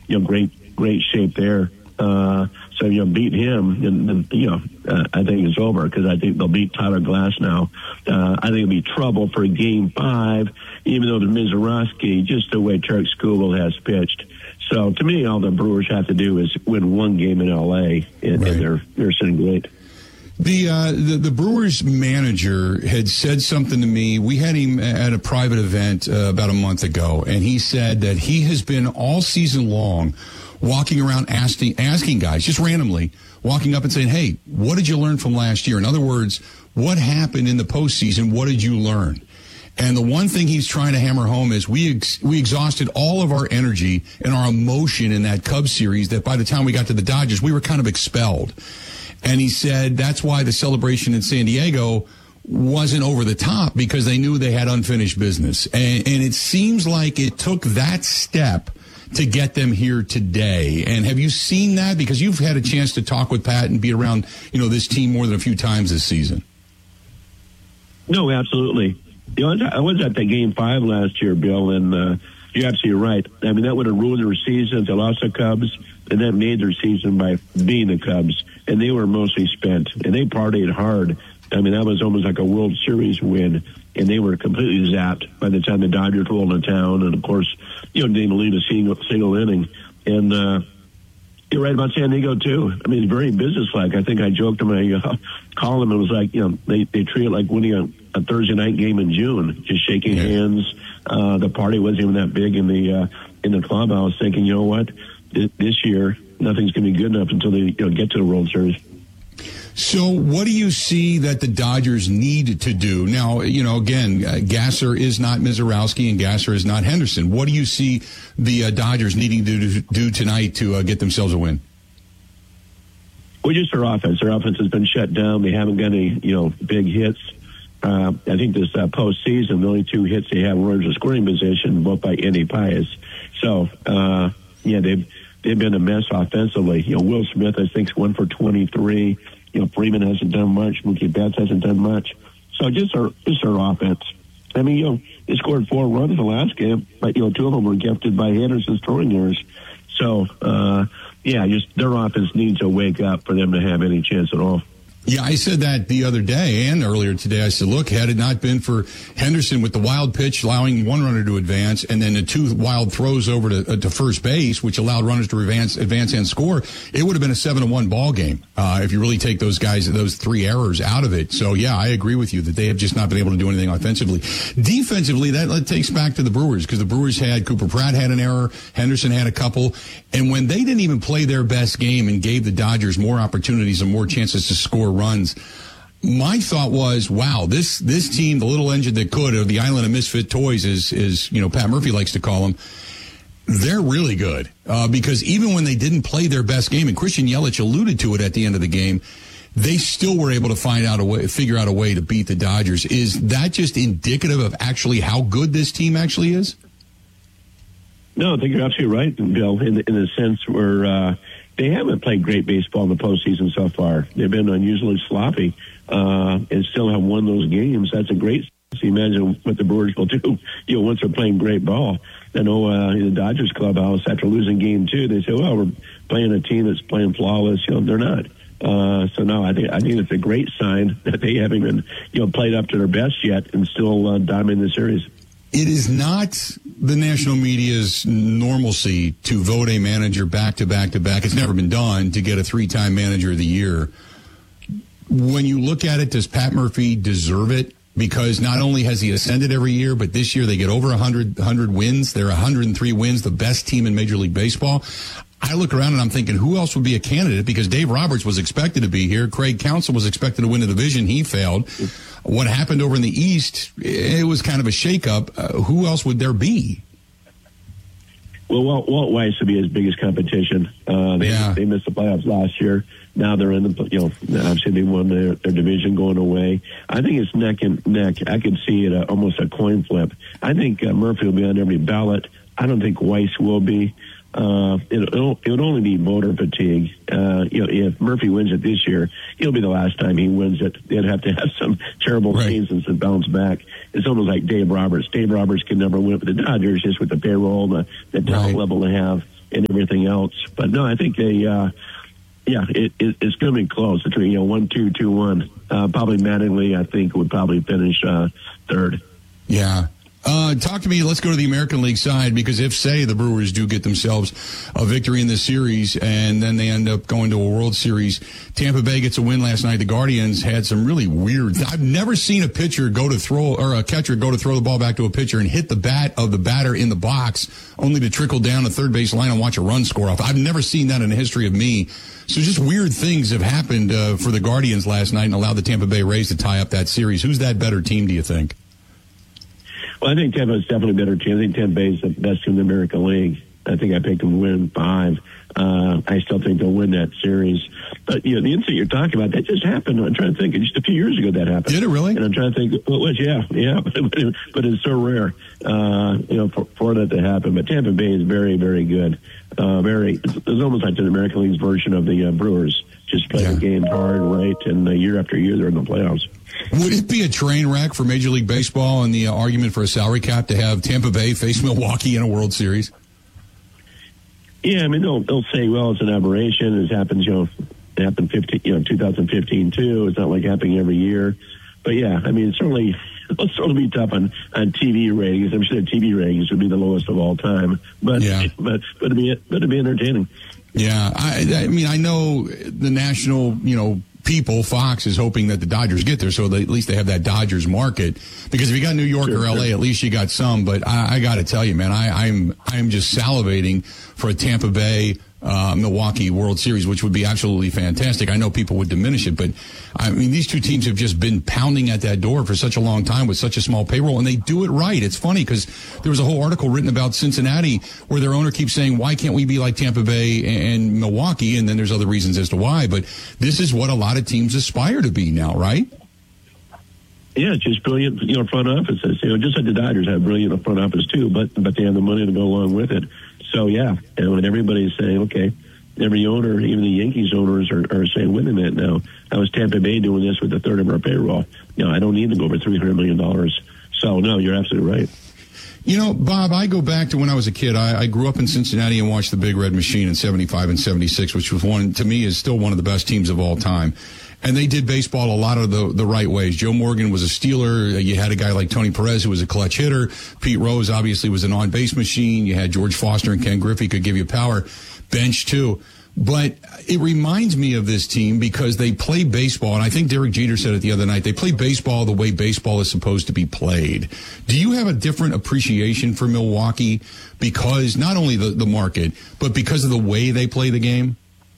great shape there. So beat him, and I think it's over, because I think they'll beat Tyler Glass now. I think it'll be trouble for Game 5, even though the Mizorowski, just the way Tarek Skubal has pitched. So to me, all the Brewers have to do is win one game in L.A., and they're sitting great. The Brewers manager had said something to me. We had him at a private event about a month ago, and he said that he has been all season long walking around asking guys, just randomly, walking up and saying, hey, what did you learn from last year? In other words, what happened in the postseason? What did you learn? And the one thing he's trying to hammer home is we exhausted all of our energy and our emotion in that Cubs series, that by the time we got to the Dodgers, we were kind of expelled. And he said that's why the celebration in San Diego wasn't over the top, because they knew they had unfinished business. And it seems like it took that step to get them here today. And have you seen that? Because you've had a chance to talk with Pat and be around, this team more than a few times this season. No, absolutely. I was at the Game 5 last year, Bill, and you're absolutely right. I mean, that would have ruined their season if they lost the Cubs, and that made their season by being the Cubs. And they were mostly spent, and they partied hard. I mean, that was almost like a World Series win, and they were completely zapped by the time the Dodgers rolled into town. And, of course, didn't lead a single inning. And you're right about San Diego, too. I mean, it's very businesslike. I think I joked in my column. It was like, they treat it like winning a Thursday night game in June, just shaking hands. The party wasn't even that big in the clubhouse, thinking, you know what, this year nothing's going to be good enough until they get to the World Series. So what do you see that the Dodgers need to do? Now, again, Gasser is not Mizorowski and Gasser is not Henderson. What do you see the Dodgers needing to do tonight to get themselves a win? Well, just their offense. Their offense has been shut down. They haven't got any, big hits. I think this postseason, the only two hits they have were in scoring position, both by Andy Pius. So, they've been a mess offensively. Will Smith, I think, is 1 for 23. Freeman hasn't done much. Mookie Betts hasn't done much. So just our offense. I mean, they scored 4 runs in the last game, but 2 of them were gifted by Henderson's throwing errors. So, just their offense needs to wake up for them to have any chance at all. Yeah, I said that the other day and earlier today. I said, look, had it not been for Henderson with the wild pitch allowing one runner to advance and then the 2 wild throws over to first base, which allowed runners to advance and score, it would have been a 7-1 ball game if you really take those 3 errors out of it. So, yeah, I agree with you that they have just not been able to do anything offensively. Defensively, that takes back to the Brewers, because the Brewers had Cooper Pratt had an error, Henderson had a couple, and when they didn't even play their best game and gave the Dodgers more opportunities and more chances to score runs, my thought was, wow, this team, the little engine that could, or the island of misfit toys, is Pat Murphy likes to call them, they're really good. Because even when they didn't play their best game, and Christian Yelich alluded to it at the end of the game, they still were able to figure out a way to beat the Dodgers. Is that just indicative of actually how good this team actually is? No, I think you're absolutely right, Bill, in the sense where they haven't played great baseball in the postseason so far. They've been unusually sloppy and still have won those games. That's a great sense. Imagine what the Brewers will do, once they're playing great ball. I know in the Dodgers clubhouse, after losing Game 2, they say, well, we're playing a team that's playing flawless. They're not. So, no, I think it's a great sign that they haven't even, played up to their best yet and still dominating the series. It is not the national media's normalcy to vote a manager back to back to back. It's never been done to get a 3-time manager of the year. When you look at it, does Pat Murphy deserve it? Because not only has he ascended every year, but this year they get over 100 wins. They're 103 wins, the best team in Major League Baseball. I look around and I'm thinking, who else would be a candidate? Because Dave Roberts was expected to be here. Craig Counsell was expected to win the division. He failed. What happened over in the East, it was kind of a shakeup. Who else would there be? Well, Walt Weiss would be his biggest competition. They missed the playoffs last year. Now they're in the, obviously they won their division going away. I think it's neck and neck. I could see it almost a coin flip. I think Murphy will be on every ballot. I don't think Weiss will be. It would only be voter fatigue. If Murphy wins it this year, it'll be the last time he wins it. They'd have to have some terrible seasons to bounce back. It's almost like Dave Roberts. Dave Roberts can never win it with the Dodgers, just with the payroll, the talent level they have. and everything else. But no, I think it's going to be close. It's 1-2, 2-1. Probably Mattingly, I think, would probably finish third. Yeah. Talk to me. Let's go to the American League side, because if, say, the Brewers do get themselves a victory in this series and then they end up going to a World Series, Tampa Bay gets a win last night. The Guardians had some really weird. I've never seen a pitcher go to throw, or a catcher go to throw the ball back to a pitcher and hit the bat of the batter in the box, only to trickle down the third base line and watch a run score off. I've never seen that in the history of me. So just weird things have happened for the Guardians last night and allowed the Tampa Bay Rays to tie up that series. Who's that better team, do you think? Well, I think Tampa's definitely a better team. I think Tampa Bay is the best team in the American League. I think I picked them to win 5. I still think they'll win that series. But, the incident you're talking about, that just happened. I'm trying to think. Just a few years ago that happened. Did it really? And I'm trying to think. Well, it was, yeah. But it's so rare, for that to happen. But Tampa Bay is very, very good. It's almost like the American League's version of the Brewers. Just play the game hard, right, and year after year they're in the playoffs. Would it be a train wreck for Major League Baseball and the argument for a salary cap to have Tampa Bay face Milwaukee in a World Series? Yeah, I mean they'll say, well, it's an aberration. It happens, it happened 2015 too. It's not like happening every year, but yeah, I mean it'll certainly be tough on TV ratings. I'm sure TV ratings would be the lowest of all time, but it'd be entertaining. Yeah, I mean, I know the national, people, Fox, is hoping that the Dodgers get there, so at least they have that Dodgers market. Because if you got New York or LA, at least you got some. But I got to tell you, man, I'm just salivating for a Tampa Bay Milwaukee World Series, which would be absolutely fantastic. I know people would diminish it, but I mean, these two teams have just been pounding at that door for such a long time with such a small payroll, and they do it right. It's funny because there was a whole article written about Cincinnati where their owner keeps saying, why can't we be like Tampa Bay and Milwaukee? And then there's other reasons as to why, but this is what a lot of teams aspire to be now, right? Yeah, it's just brilliant, front offices. Just like the Dodgers have brilliant front office too, but they have the money to go along with it. So yeah, and when everybody's saying, okay, every owner, even the Yankees owners are saying, wait a minute now, how is Tampa Bay doing this with a third of our payroll? I don't need to go over $300 million. So no, you're absolutely right. Bob, I go back to when I was a kid. I grew up in Cincinnati and watched the Big Red Machine in 75 and 76, which was to me is still one of the best teams of all time. And they did baseball a lot of the right ways. Joe Morgan was a stealer. You had a guy like Tony Perez who was a clutch hitter. Pete Rose obviously was an on-base machine. You had George Foster and Ken Griffey could give you power. Bench too. But it reminds me of this team because they play baseball, and I think Derek Jeter said it the other night, they play baseball the way baseball is supposed to be played. Do you have a different appreciation for Milwaukee because not only the market, but because of the way they play the game?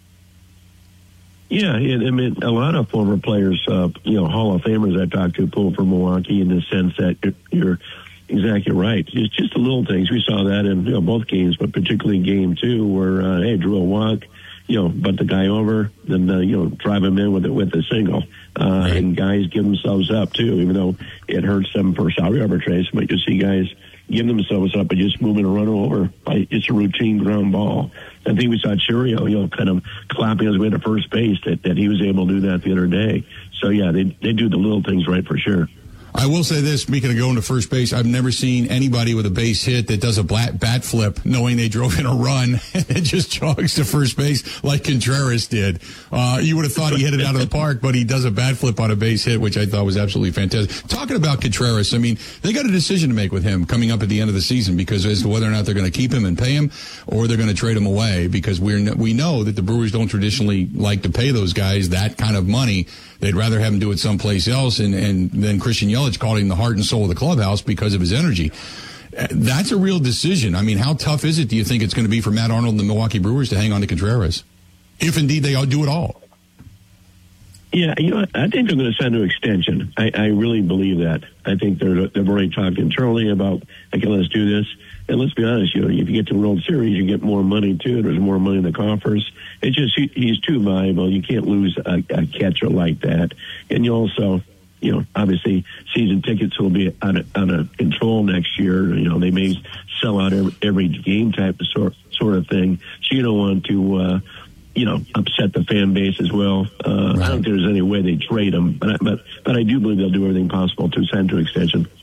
Yeah, I mean, a lot of former players, Hall of Famers I talked to pull from Milwaukee in the sense that you're exactly right. It's just the little things. We saw that in both games, but particularly in Game 2 where, drew a walk, butt the guy over, then, drive him in with a single. Right. And guys give themselves up, too, even though it hurts them for salary arbitration. But you see guys give themselves up and just moving a run over. It's a routine ground ball. I think we saw Churio, kind of clapping his way to first base, that he was able to do that the other day. So, yeah, they do the little things right for sure. I will say this, speaking of going to first base, I've never seen anybody with a base hit that does a bat flip knowing they drove in a run and just jogs to first base like Contreras did. You would have thought he hit it out of the park, but he does a bat flip on a base hit, which I thought was absolutely fantastic. Talking about Contreras, I mean, they got a decision to make with him coming up at the end of the season because as to whether or not they're going to keep him and pay him or they're going to trade him away because we know that the Brewers don't traditionally like to pay those guys that kind of money. They'd rather have him do it someplace else, and then Christian Yelich called him the heart and soul of the clubhouse because of his energy. That's a real decision. I mean, how tough is it, do you think it's going to be for Matt Arnold and the Milwaukee Brewers to hang on to Contreras, if indeed they all do it all? Yeah, I think they're going to sign an extension. I really believe that. I think they've already talked internally about, okay, let's do this. And let's be honest, if you get to the World Series, you get more money, too. There's more money in the coffers. It's just he's too valuable. You can't lose a catcher like that. And you also, obviously season tickets will be on a control next year. They may sell out every game type of sort of thing. So you don't want to, upset the fan base as well. Right. I don't think there's any way they trade him, but I do believe they'll do everything possible to sign to extension.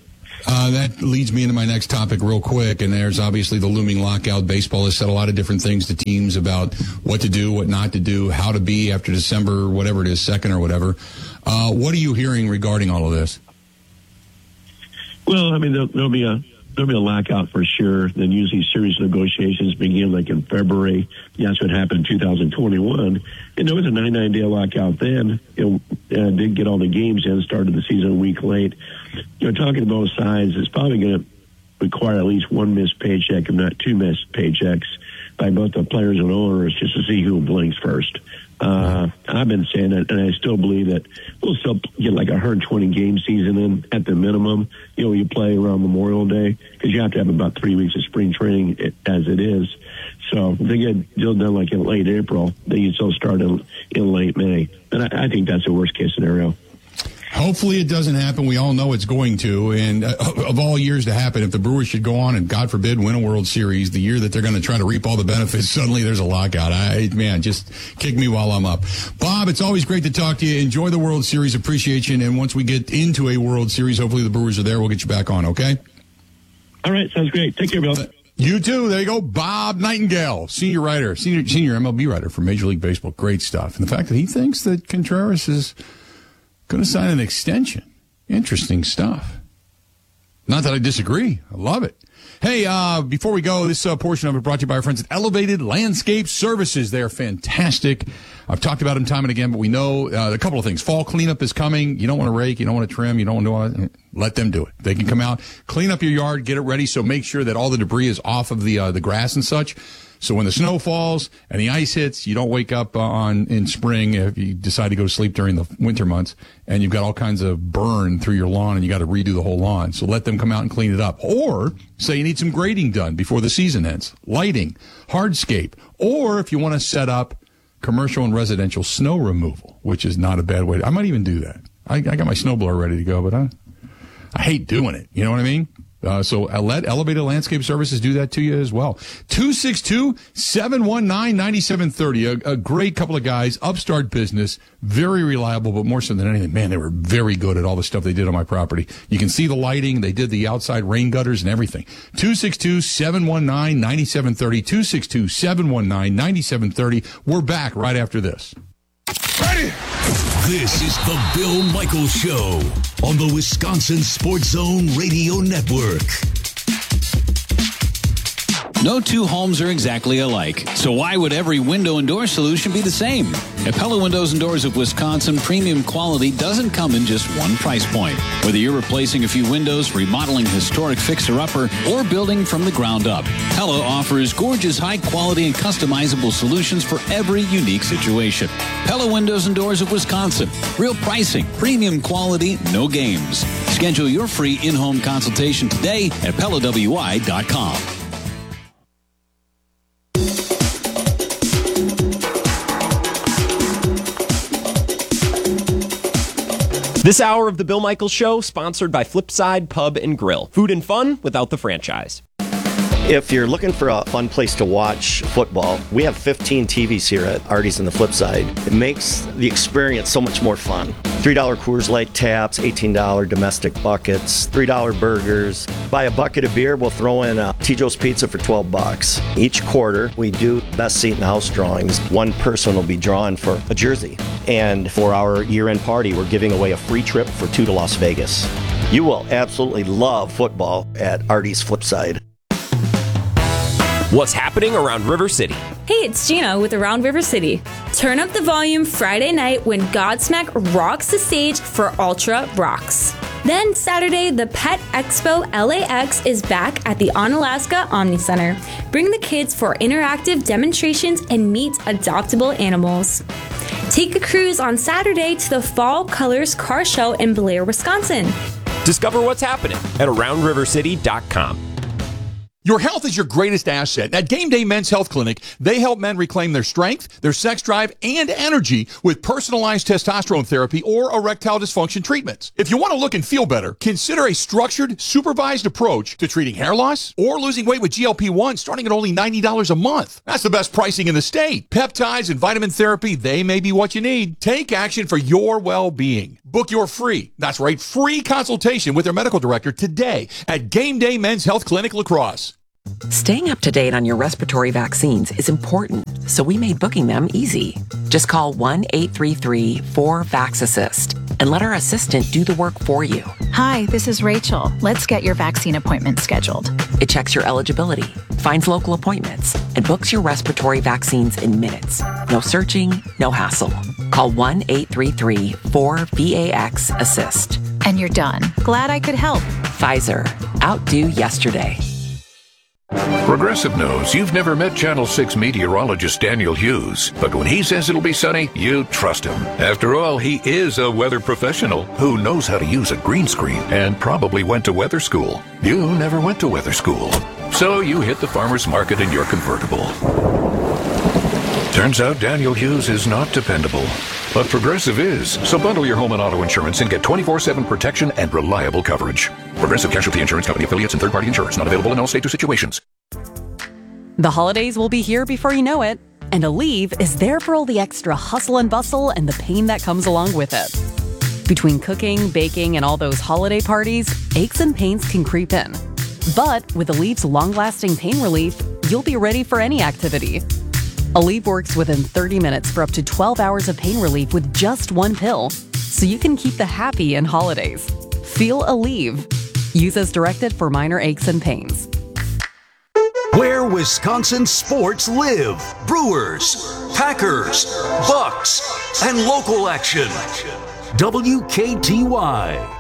That leads me into my next topic real quick, and there's obviously the looming lockout. Baseball has said a lot of different things to teams about what to do, what not to do, how to be after December, whatever it is, 2nd or whatever. What are you hearing regarding all of this? Well, I mean, there'll be a lockout for sure. Then usually series negotiations begin like in February. That's what happened in 2021. And there was a 99-day lockout then. Did get all the games in, started the season a week late. Talking to both sides, it's probably going to require at least one missed paycheck, if not two missed paychecks, by both the players and owners just to see who blinks first. I've been saying that, and I still believe that we'll still get like a 120-game season in at the minimum. You play around Memorial Day because you have to have about 3 weeks of spring training as it is. So if they get deal done like in late April, then you still start in late May. And I think that's the worst-case scenario. Hopefully it doesn't happen. We all know it's going to. And of all years to happen, if the Brewers should go on and, God forbid, win a World Series, the year that they're going to try to reap all the benefits, suddenly there's a lockout. Just kick me while I'm up. Bob, it's always great to talk to you. Enjoy the World Series. Appreciate you. And once we get into a World Series, hopefully the Brewers are there. We'll get you back on, okay? All right. Sounds great. Take care, Bill. You too. There you go. Bob Nightingale, senior MLB writer for Major League Baseball. Great stuff. And the fact that he thinks that Contreras is going to sign an extension. Interesting stuff. Not that I disagree. I love it. Hey, before we go, this portion of it brought to you by our friends at Elevated Landscape Services. They are fantastic. I've talked about them time and again, but we know a couple of things. Fall cleanup is coming. You don't want to rake. You don't want to trim. You don't want to let them do it. They can come out, clean up your yard, get it ready. So make sure that all the debris is off of the grass and such. So when the snow falls and the ice hits, you don't wake up in spring if you decide to go to sleep during the winter months and you've got all kinds of burn through your lawn and you got to redo the whole lawn. So let them come out and clean it up. Or say you need some grading done before the season ends, lighting, hardscape, or if you want to set up commercial and residential snow removal, which is not a bad way. I might even do that. I got my snowblower ready to go, but I hate doing it. You know what I mean? So let Elevated Landscape Services do that to you as well. 262-719-9730. A great couple of guys, upstart business, very reliable, but more so than anything, man, they were very good at all the stuff they did on my property. You can see the lighting. They did the outside rain gutters and everything. 262-719-9730. 262-719-9730. We're back right after this. Ready? This is the Bill Michaels Show on the Wisconsin Sports Zone Radio Network. No two homes are exactly alike, so why would every window and door solution be the same? At Pella Windows and Doors of Wisconsin, premium quality doesn't come in just one price point. Whether you're replacing a few windows, remodeling historic fixer-upper, or building from the ground up, Pella offers gorgeous, high-quality, and customizable solutions for every unique situation. Pella Windows and Doors of Wisconsin. Real pricing, premium quality, no games. Schedule your free in-home consultation today at PellaWI.com. This hour of the Bill Michaels Show, sponsored by Flipside Pub and Grill. Food and fun without the franchise. If you're looking for a fun place to watch football, we have 15 TVs here at Artie's in the Flipside. It makes the experience so much more fun. $3 Coors Light taps, $18 domestic buckets, $3 burgers. Buy a bucket of beer, we'll throw in a T-Joe's Pizza for $12. Each quarter, we do best seat in the house drawings. One person will be drawn for a jersey. And for our year-end party, we're giving away a free trip for two to Las Vegas. You will absolutely love football at Artie's Flipside. What's happening around River City? Hey, it's Gina with Around River City. Turn up the volume Friday night when Godsmack rocks the stage for Ultra Rocks. Then Saturday, the Pet Expo LAX is back at the Onalaska Omni Center. Bring the kids for interactive demonstrations and meet adoptable animals. Take a cruise on Saturday to the Fall Colors Car Show in Blair, Wisconsin. Discover what's happening at AroundRiverCity.com. Your health is your greatest asset. At Game Day Men's Health Clinic, they help men reclaim their strength, their sex drive, and energy with personalized testosterone therapy or erectile dysfunction treatments. If you want to look and feel better, consider a structured, supervised approach to treating hair loss or losing weight with GLP-1 starting at only $90 a month. That's the best pricing in the state. Peptides and vitamin therapy, they may be what you need. Take action for your well-being. Book your free consultation with their medical director today at Game Day Men's Health Clinic La Crosse. Staying up to date on your respiratory vaccines is important, so we made booking them easy. Just call 1-833-4VAX-ASSIST and let our assistant do the work for you. Hi, this is Rachel. Let's get your vaccine appointment scheduled. It checks your eligibility, finds local appointments, and books your respiratory vaccines in minutes. No searching, no hassle. Call 1-833-4VAX-ASSIST. And you're done. Glad I could help. Pfizer. Outdo yesterday. Progressive knows you've never met Channel 6 meteorologist Daniel Hughes, but when he says it'll be sunny, you trust him. After all, he is a weather professional who knows how to use a green screen and probably went to weather school. You never went to weather school, so you hit the farmer's market in your convertible. Turns out Daniel Hughes is not dependable, but Progressive is. So bundle your home and auto insurance and get 24/7 protection and reliable coverage. Progressive Casualty Insurance Company affiliates and third-party insurance not available in all states or situations. The holidays will be here before you know it, and Aleve is there for all the extra hustle and bustle and the pain that comes along with it. Between cooking, baking, and all those holiday parties, aches and pains can creep in. But with Aleve's long-lasting pain relief, you'll be ready for any activity. Aleve works within 30 minutes for up to 12 hours of pain relief with just one pill, so you can keep the happy in holidays. Feel Aleve. Use as directed for minor aches and pains. Where Wisconsin sports live. Brewers, Packers, Bucks, and local action. WKTY.